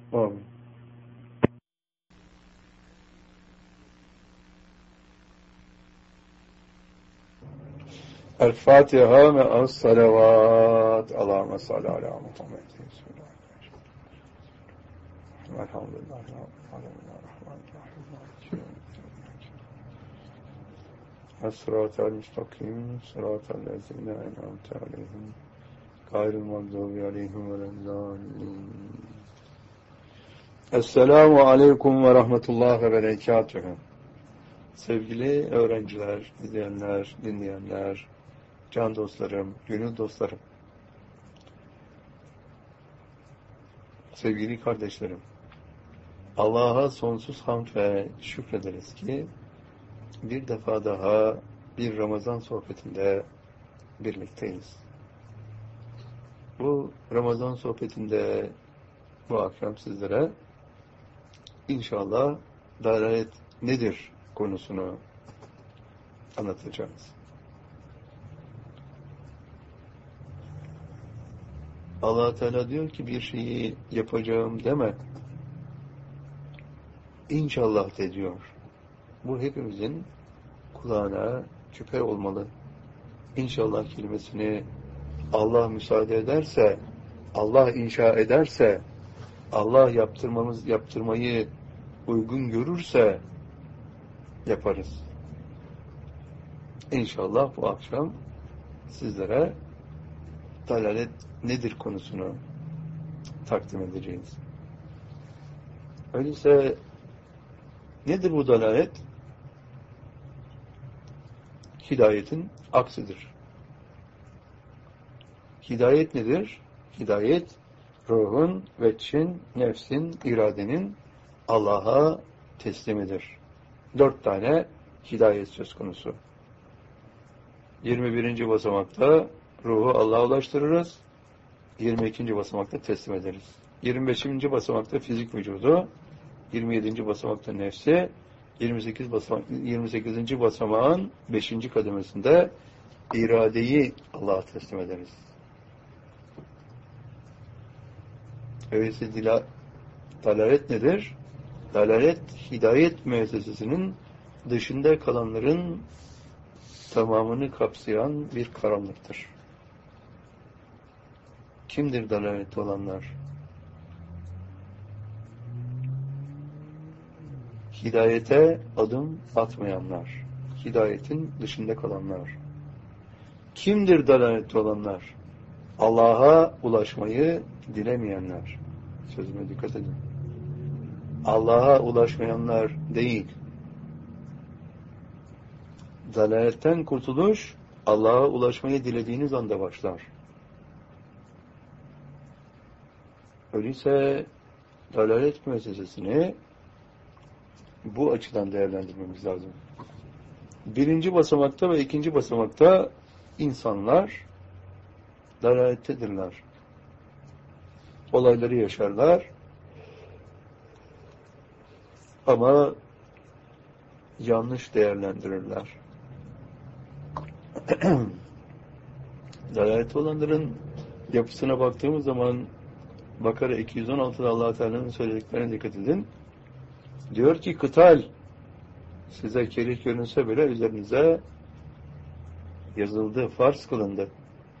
Amin. El-Fatiha me'as salavat. Allahümme salli ala Muhammed. Elhamdülillah. Es-sıratel müstakim, sıratel lezine en'amte aleyhim, gayril mağdubi aleyhim velezzâlin. Esselamu aleyküm ve rahmetullah ve berekatühü. Sevgili öğrenciler, izleyenler, dinleyenler, can dostlarım, gönül dostlarım, sevgili kardeşlerim, Allah'a sonsuz hamd ve şükrederiz ki bir defa daha bir Ramazan sohbetinde birlikteyiz. Bu Ramazan sohbetinde bu akşam sizlere inşallah dalalet nedir konusunu anlatacağız. Allah Teala diyor ki bir şeyi yapacağım deme. İnşallah de diyor. Bu hepimizin kulağına küpe olmalı. İnşallah kelimesini Allah müsaade ederse, Allah inşa ederse, Allah yaptırmayı uygun görürse yaparız. İnşallah bu akşam sizlere dalalet nedir konusunu takdim edeceğiz. Öyleyse nedir bu dalalet? Hidayetin aksidir. Hidayet nedir? Hidayet, ruhun, veçhin, nefsin, iradenin Allah'a teslimidir. 4 tane hidayet söz konusu. 21. basamakta ruhu Allah'a ulaştırırız. 22. basamakta teslim ederiz. 25. basamakta fizik vücudu, 27. basamakta nefsi, 28. basamağın 5. kademesinde iradeyi Allah'a teslim ederiz. Öyleyse dalalet nedir? Dalalet, hidayet müessesesinin dışında kalanların tamamını kapsayan bir karanlıktır. Kimdir dalaletli olanlar? Hidayete adım atmayanlar. Hidayetin dışında kalanlar. Kimdir dalaletli olanlar? Allah'a ulaşmayı dilemeyenler. Sözüme dikkat edin. Allah'a ulaşmayanlar değil. Dalaletten kurtuluş, Allah'a ulaşmayı dilediğiniz anda başlar. Öyleyse dalalet müessesesini bu açıdan değerlendirmemiz lazım. 1. basamakta ve 2. basamakta insanlar dalalettedirler. Olayları yaşarlar ama yanlış değerlendirirler. Dalaletli olanların yapısına baktığımız zaman Bakara 216'da Allah Teala'nın söylediklerine dikkat edin. Diyor ki kıtal size kerih görünse bile üzerinize yazıldı, farz kılındı.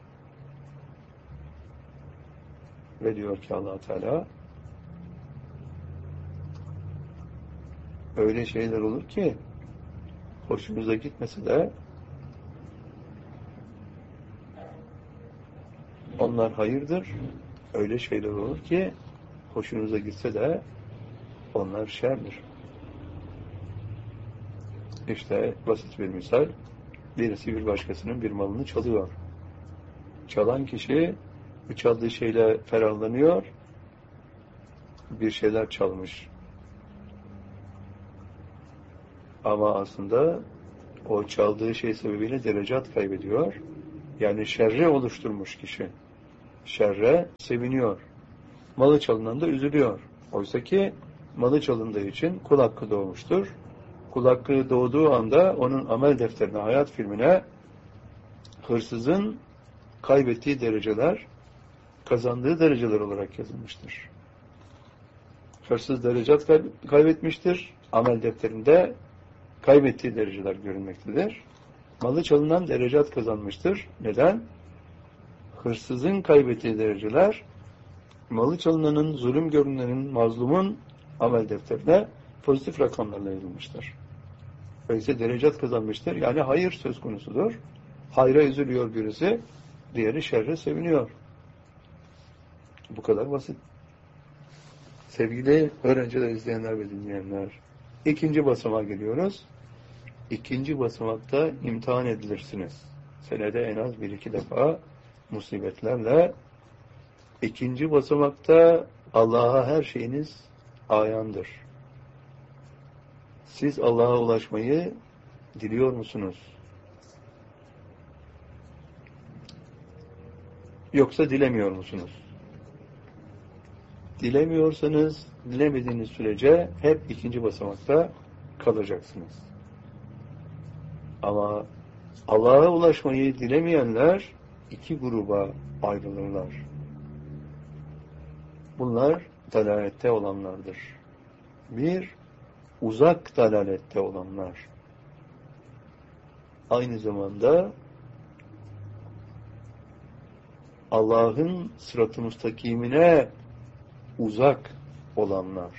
Ve diyor ki Allah Teala öyle şeyler olur ki hoşunuza gitmese de onlar hayırdır. Öyle şeyler olur ki hoşunuza gitse de onlar şerdir. İşte basit bir misal. Birisi bir başkasının bir malını çalıyor. Çalan kişi bu çaldığı şeyle ferahlanıyor. Bir şeyler çalmış. Ama aslında o çaldığı şey sebebiyle derecat kaybediyor. Yani şerre oluşturmuş kişi. Şerre seviniyor. Malı çalınan da üzülüyor. Oysa ki malı çalındığı için kul hakkı doğmuştur. Kul hakkı doğduğu anda onun amel defterine, hayat filmine hırsızın kaybettiği dereceler, kazandığı dereceler olarak yazılmıştır. Hırsız derecat kaybetmiştir. Amel defterinde kaybettiği dereceler görünmektedir. Malı çalınan derecat kazanmıştır. Neden? Hırsızın kaybettiği dereceler, malı çalınanın, zulüm görünenin, mazlumun amel defterine pozitif rakamlarla yazılmıştır. Öyleyse derecat kazanmıştır. Yani hayır söz konusudur. Hayra üzülüyor birisi, diğeri şerre seviniyor. Bu kadar basit. Sevgili öğrenciler, izleyenler ve dinleyenler, ikinci basamağa geliyoruz. İkinci basamakta imtihan edilirsiniz. Senede en az 1-2 defa musibetlerle. İkinci basamakta Allah'a her şeyiniz ayandır. Siz Allah'a ulaşmayı diliyor musunuz? Yoksa dilemiyor musunuz? Dilemiyorsanız, dilemediğiniz sürece hep ikinci basamakta kalacaksınız. Ama Allah'a ulaşmayı dilemeyenler iki gruba ayrılırlar. Bunlar dalalette olanlardır. Bir, uzak dalalette olanlar. Aynı zamanda Allah'ın sırat-ı müstakimine uzak olanlar.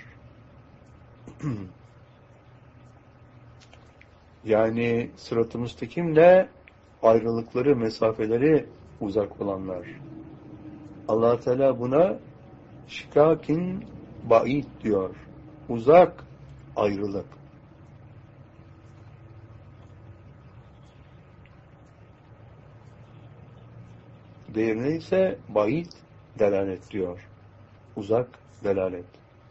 Yani sırat-ı müstakimle ayrılıkları, mesafeleri uzak olanlar. Allah Teala buna şikakin ba'id diyor. Uzak ayrılık. Diğerine ise ba'id delalet diyor. Uzak delalet.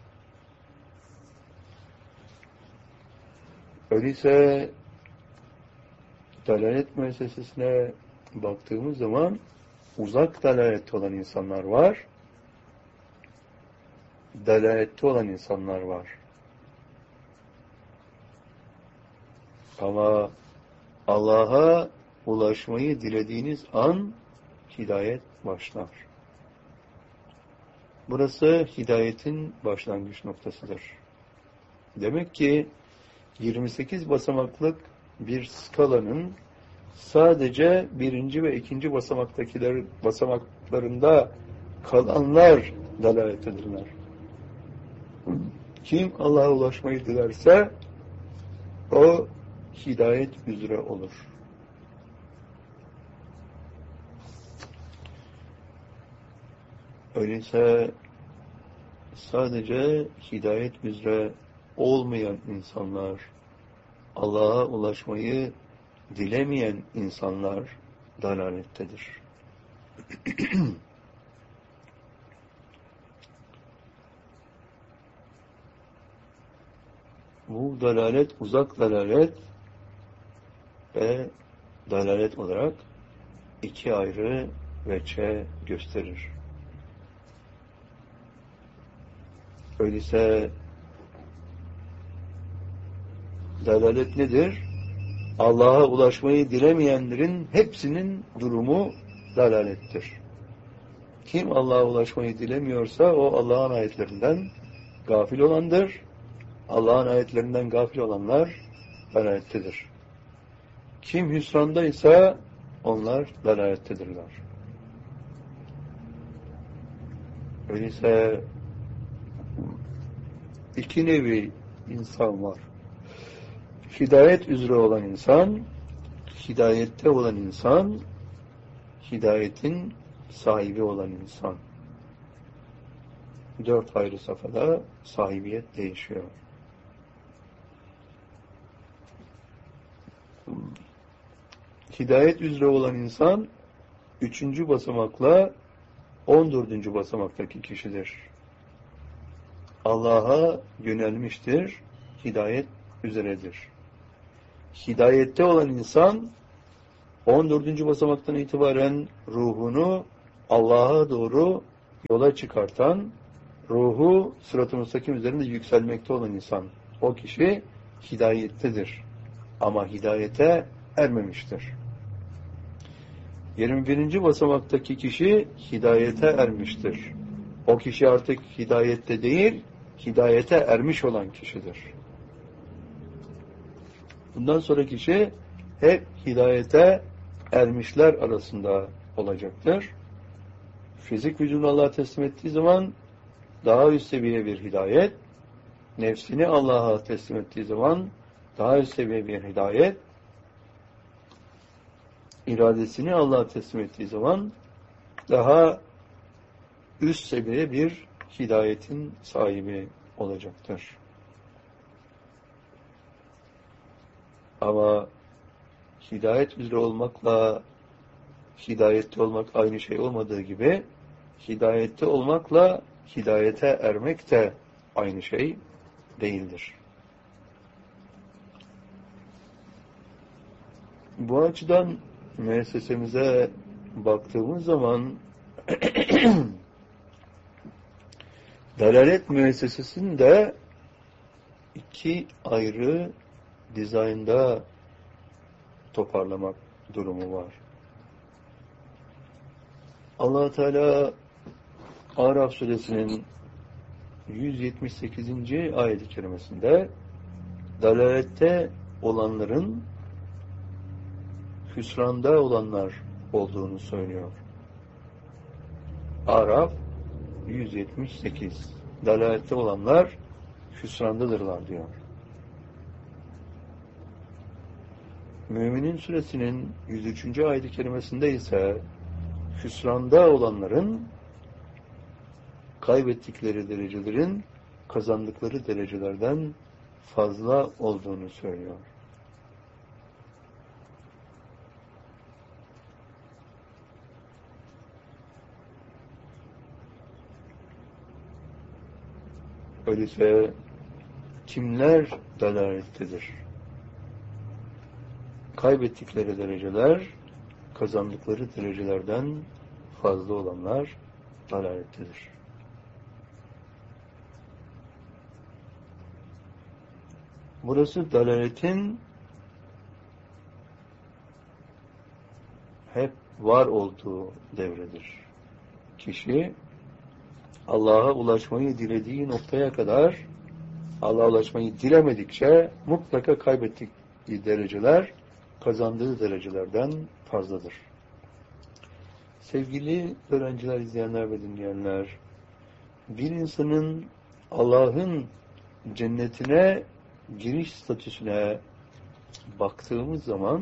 Öyleyse delalet müessesesine baktığımız zaman uzak dalalette olan insanlar var, dalalette olan insanlar var. Ama Allah'a ulaşmayı dilediğiniz an hidayet başlar. Burası hidayetin başlangıç noktasıdır. Demek ki 28 basamaklık bir skalanın sadece birinci ve ikinci basamaklarında kalanlar dalalettedirler. Kim Allah'a ulaşmayı dilerse o hidayet üzere olur. Öyleyse sadece hidayet üzere olmayan insanlar, Allah'a ulaşmayı dilemeyen insanlar dalalettedir. Bu dalalet, uzak dalalet ve dalalet olarak iki ayrı veçe gösterir. Öyleyse dalalet nedir? Allah'a ulaşmayı dilemeyenlerin hepsinin durumu dalalettir. Kim Allah'a ulaşmayı dilemiyorsa o Allah'ın ayetlerinden gafil olandır. Allah'ın ayetlerinden gafil olanlar dalalettedir. Kim hüsrandaysa onlar dalalettedirler. Öyleyse iki nevi insan var. Hidayet üzere olan insan, hidayette olan insan, hidayetin sahibi olan insan. 4 ayrı safhada sahibiyet değişiyor. Hidayet üzere olan insan 3. basamakla 14. basamaktaki kişidir. Allah'a yönelmiştir, hidayet üzeredir. Hidayette olan insan 14. basamaktan itibaren ruhunu Allah'a doğru yola çıkartan, ruhu sırat-ı müstakim üzerinde yükselmekte olan insan. O kişi hidayettedir. Ama hidayete ermemiştir. 21. basamaktaki kişi hidayete ermiştir. O kişi artık hidayette değil, hidayete ermiş olan kişidir. Bundan sonra kişi hep hidayete ermişler arasında olacaktır. Fizik vücudunu Allah'a teslim ettiği zaman daha üst seviye bir hidayet, nefsini Allah'a teslim ettiği zaman daha üst seviye bir hidayet, iradesini Allah'a teslim ettiği zaman daha üst seviye bir hidayetin sahibi olacaktır. Ama hidayet üzere olmakla hidayette olmak aynı şey olmadığı gibi, hidayette olmakla hidayete ermek de aynı şey değildir. Bu açıdan müessesemize baktığımız zaman dalalet müessesesinde iki ayrı dizaynda toparlamak durumu var. Allah Teala Araf suresinin 178. ayet-i kerimesinde dalalette olanların hüsranda olanlar olduğunu söylüyor. Araf 178. Dalalette olanlar hüsrandadırlar diyor. Müminin suresinin 103. ayet-i kerimesinde ise hüsranda olanların kaybettikleri derecelerin kazandıkları derecelerden fazla olduğunu söylüyor. Öyleyse kimler dalalettedir? Kaybettikleri dereceler kazandıkları derecelerden fazla olanlar dalalettedir. Burası dalaletin hep var olduğu devredir. Kişi Allah'a ulaşmayı dilediği noktaya kadar Allah'a ulaşmayı dilemedikçe mutlaka kaybettiği dereceler kazandığı derecelerden fazladır. Sevgili öğrenciler, izleyenler ve dinleyenler, bir insanın Allah'ın cennetine giriş statüsüne baktığımız zaman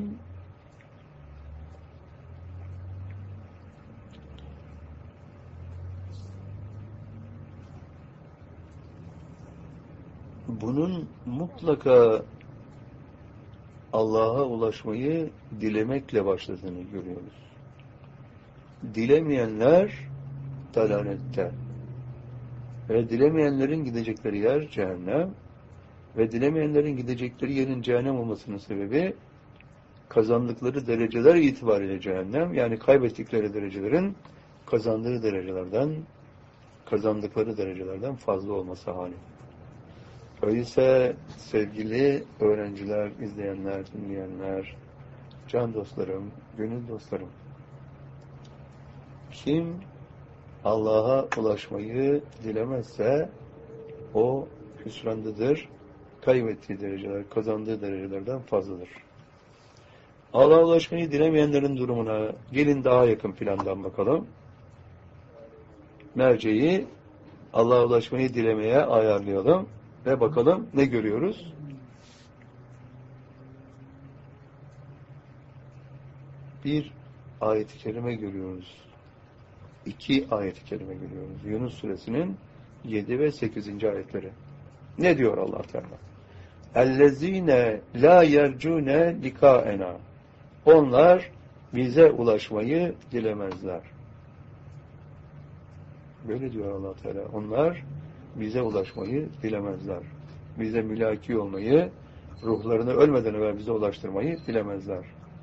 bunun mutlaka Allah'a ulaşmayı dilemekle başladığını görüyoruz. Dilemeyenler dalalette ve dilemeyenlerin gidecekleri yer cehennem ve dilemeyenlerin gidecekleri yerin cehennem olmasının sebebi kazandıkları dereceler itibariyle cehennem, yani kaybettikleri derecelerin kazandıkları derecelerden fazla olması hali. Öyleyse sevgili öğrenciler, izleyenler, dinleyenler, can dostlarım, gönül dostlarım, kim Allah'a ulaşmayı dilemezse o hüsrandadır, kaybettiği dereceler, kazandığı derecelerden fazladır. Allah'a ulaşmayı dilemeyenlerin durumuna gelin daha yakın plandan bakalım. Merceği Allah'a ulaşmayı dilemeye ayarlayalım ve bakalım ne görüyoruz? Bir ayet-i kerime görüyoruz. İki ayet-i kerime görüyoruz. Yunus suresinin 7 ve 8. ayetleri. Ne diyor Allah Teala? اَلَّذ۪ينَ لَا يَرْجُونَ لِقَاءَنَا Onlar bize ulaşmayı dilemezler. Böyle diyor Allah Teala. Onlar bize ulaşmayı dilemezler. Bize mülaki olmayı, ruhlarını ölmeden evvel bize ulaştırmayı dilemezler.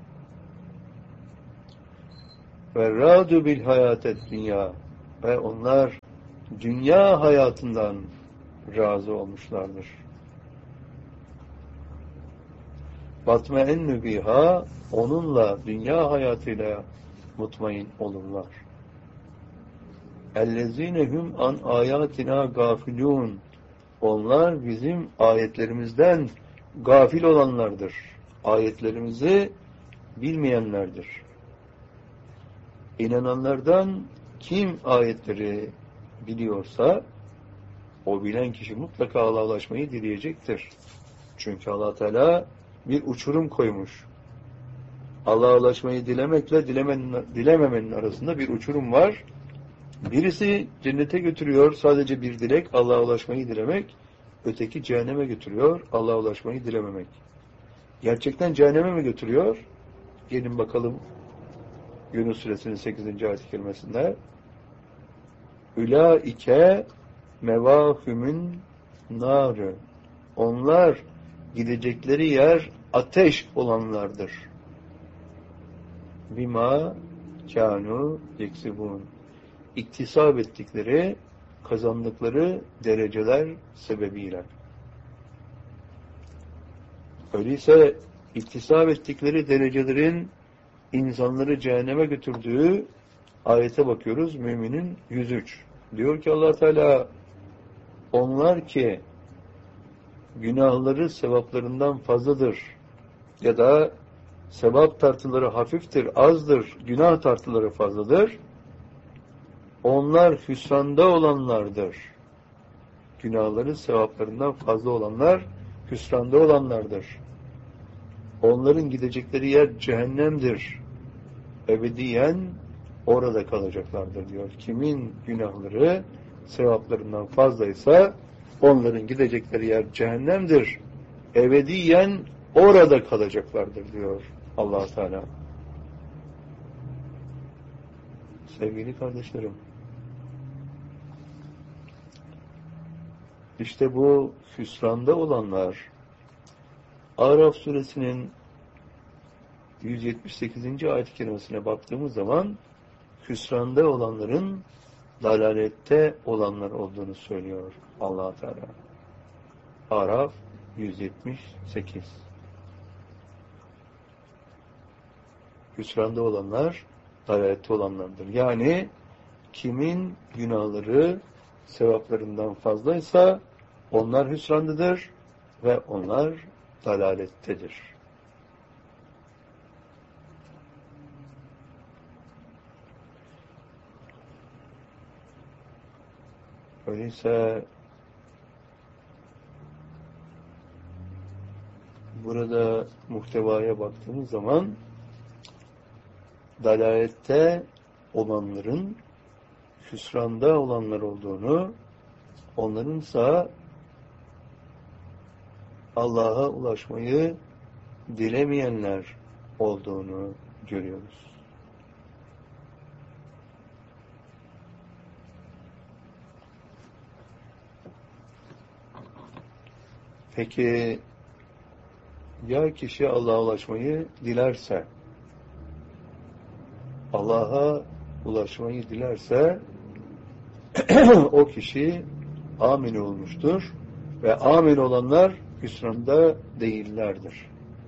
Ve râdû bil hayâtet dünya ve onlar dünya hayatından razı olmuşlardır. Batme'ennü biha onunla, dünya hayatıyla mutmain olurlar. اَلَّذ۪ينَ هُمْ an ayatina gafilûn Onlar bizim ayetlerimizden gafil olanlardır. Ayetlerimizi bilmeyenlerdir. İnananlardan kim ayetleri biliyorsa o bilen kişi mutlaka Allah'a ulaşmayı dileyecektir. Çünkü Allah Teala bir uçurum koymuş. Allah'a ulaşmayı dilemekle dilememenin arasında bir uçurum var. Birisi cennete götürüyor, sadece bir dilek, Allah'a ulaşmayı dilemek. Öteki cehenneme götürüyor, Allah'a ulaşmayı dilememek. Gerçekten cehenneme mi götürüyor? Gelin bakalım Yunus Suresinin 8. ayet-i kerimesinde. Ulaike mevahümün nârı. Onlar gidecekleri yer ateş olanlardır. Bima kânû yeksibûn. İktisap ettikleri, kazandıkları dereceler sebebiyle. Öyleyse iktisap ettikleri derecelerin insanları cehenneme götürdüğü ayete bakıyoruz. Müminin 103. Diyor ki Allah Teala, onlar ki günahları sevaplarından fazladır ya da sevap tartıları hafiftir, azdır, günah tartıları fazladır. Onlar hüsranda olanlardır. Günahları sevaplarından fazla olanlar hüsranda olanlardır. Onların gidecekleri yer cehennemdir. Ebediyen orada kalacaklardır diyor. Kimin günahları sevaplarından fazlaysa onların gidecekleri yer cehennemdir. Ebediyen orada kalacaklardır diyor Allah Teala. Sevgili kardeşlerim, işte bu hüsranda olanlar, Araf suresinin 178. ayet-i kerimesine baktığımız zaman hüsranda olanların dalalette olanlar olduğunu söylüyor Allah Teala. Araf 178. Hüsranda olanlar dalalette olanlardır. Yani kimin günahları sevaplarından fazlaysa onlar hüsrandadır ve onlar dalalettedir. Öyleyse burada muhtevaya baktığımız zaman dalalette olanların hüsranda olanlar olduğunu, onlarınsa Allah'a ulaşmayı dilemeyenler olduğunu görüyoruz. Peki ya kişi Allah'a ulaşmayı dilerse, Allah'a ulaşmayı dilerse o kişi amin olmuştur ve amin olanlar hüsranda değillerdir.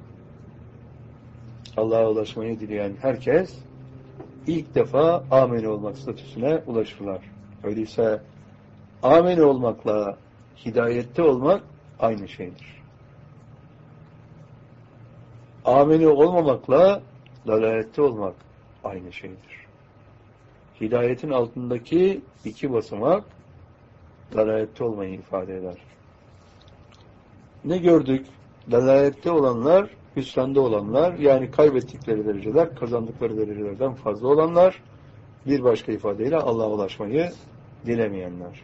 Allah'a ulaşmayı dileyen herkes ilk defa amin olmak statüsüne ulaşırlar. Öyleyse amin olmakla hidayette olmak aynı şeydir. Amini olmamakla dalalette olmak aynı şeydir. Hidayetin altındaki iki basamak dalalette olmayı ifade eder. Ne gördük? Dalalette olanlar, hüsranda olanlar, yani kaybettikleri dereceler, kazandıkları derecelerden fazla olanlar, bir başka ifadeyle Allah'a ulaşmayı dilemeyenler.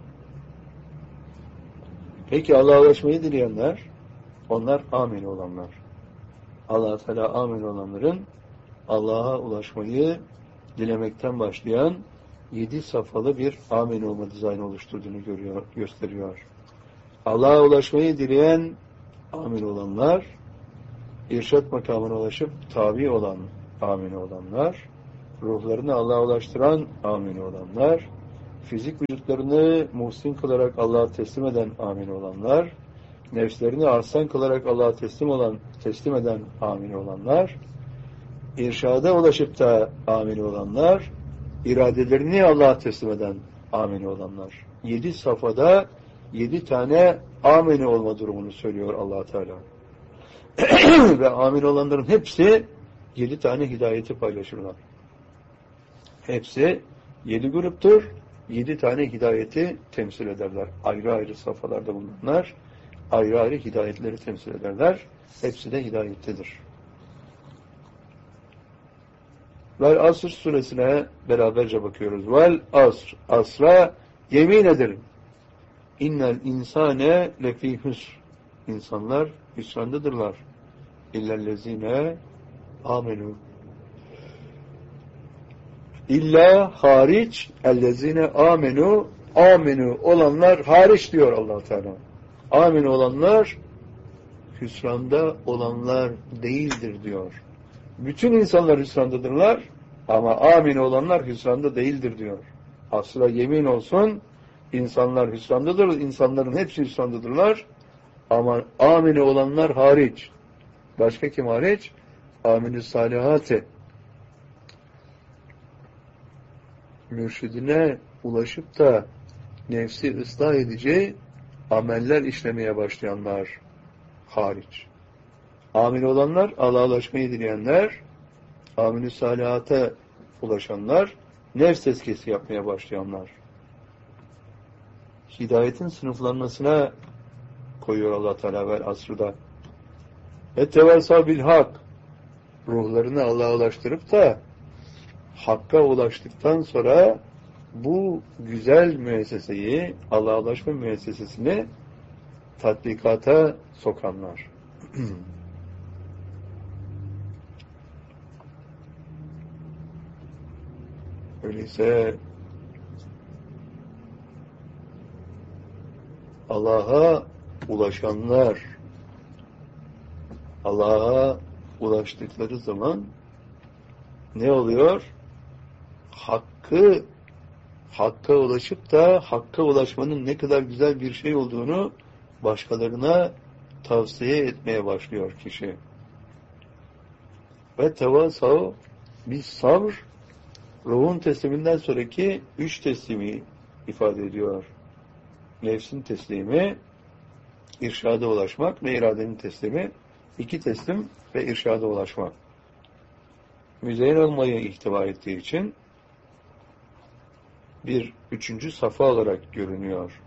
Peki Allah'a ulaşmayı dileyenler, onlar amin olanlar. Allah-u Teala amin olanların Allah'a ulaşmayı dilemekten başlayan 7 safhalı bir amin olma dizaynı oluşturduğunu gösteriyor. Allah'a ulaşmayı dileyen amin olanlar, irşat makamına ulaşıp tabi olan amin olanlar, ruhlarını Allah'a ulaştıran amin olanlar, fizik vücutlarını muhsin kılarak Allah'a teslim eden amin olanlar, nefslerini ahsan kılarak Allah'a teslim eden amin olanlar, irşada ulaşıp da amin olanlar, iradelerini Allah'a teslim eden amin olanlar. 7 safhada 7 tane ameni olma durumunu söylüyor Allah Teala. Ve amin olanların hepsi 7 tane hidayeti paylaşırlar. Hepsi 7 gruptur. 7 tane hidayeti temsil ederler. Ayrı ayrı safhalarda bulunanlar ayrı ayrı hidayetleri temsil ederler. Hepsi de hidayettedir. Vel Asr suresine beraberce bakıyoruz. Vel Asr. Asra yemin ederim. İnnel insane lefî hüsr. İnsanlar hüsrandadırlar. İllellezine amenu. İlla hariç ellezine amenu. Amenu olanlar hariç diyor Allah Teala. Amenu olanlar hüsranda olanlar değildir diyor. Bütün insanlar hüsrandadırlar ama aminu olanlar hüsranda değildir diyor. Asla yemin olsun insanlar hüsrandadır, insanların hepsi hüsrandadırlar ama aminu olanlar hariç. Başka kim hariç? Aminü salihati. Mürşidine ulaşıp da nefsi ıslah edici ameller işlemeye başlayanlar hariç. Amin olanlar, Allah'a ulaşmayı dileyenler, amin-i salihata ulaşanlar, nefs tezkiyesi yapmaya başlayanlar. Hidayetin sınıflanmasına koyuyor Allah Teala vel asrda. Ettevasa bil hak. Ruhlarını Allah'a ulaştırıp da Hakk'a ulaştıktan sonra bu güzel müesseseyi, Allah'a ulaşma müessesesini tatbikata sokanlar. Öyleyse Allah'a ulaşanlar Allah'a ulaştıkları zaman ne oluyor? Hakka ulaşıp da Hakka ulaşmanın ne kadar güzel bir şey olduğunu başkalarına tavsiye etmeye başlıyor kişi. Ve tevasav bir sabr ruhun tesliminden sonraki 3 teslimi ifade ediyor. Nefsin teslimi, irşada ulaşmak ve iradenin teslimi, 2 teslim ve irşada ulaşmak. Müzeyyen olmayı ihtiva ettiği için bir 3. safa olarak görünüyor.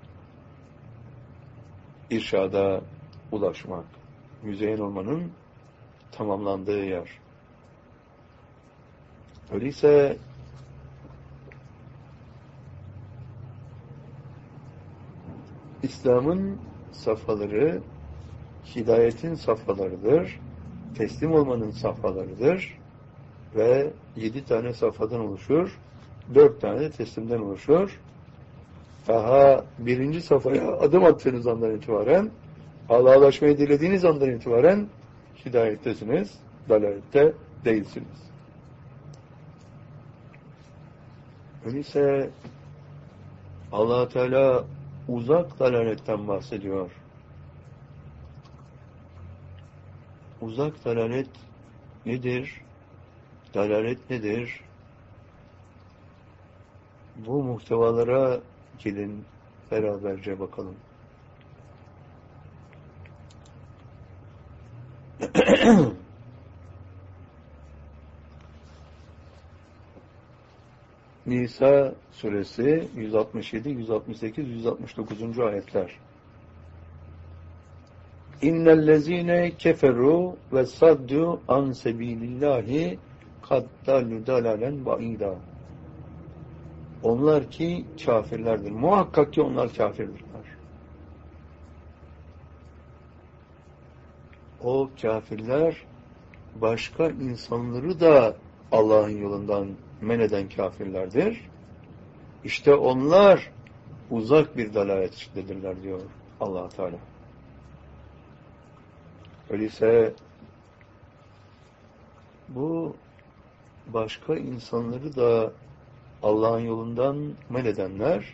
İrşada ulaşmak. Müzeyyen olmanın tamamlandığı yer. Öyleyse İslam'ın safhaları hidayetin safhalarıdır. Teslim olmanın safhalarıdır. Ve 7 tane safhadan oluşur. 4 tane de teslimden oluşur. Daha 1. safhaya adım attığınız andan itibaren Allah'a ulaşmayı dilediğiniz andan itibaren hidayettesiniz. Dalalette değilsiniz. Öyleyse Allah Teala uzak dalaletten bahsediyor. Uzak dalalet nedir? Dalalet nedir? Bu muhtevalara gelin beraberce bakalım. Nisa suresi 167, 168, 169. ayetler. İnnellezîne keferu ve saddu an sebilillahi kad dallu dalalen ba'ida. Onlar ki kafirlerdir. Muhakkak ki onlar kafirdirler. O kafirler başka insanları da Allah'ın yolundan men eden kafirlerdir. İşte onlar uzak bir dalalet içindedirler diyor Allah Teala. Öyleyse bu başka insanları da Allah'ın yolundan men edenler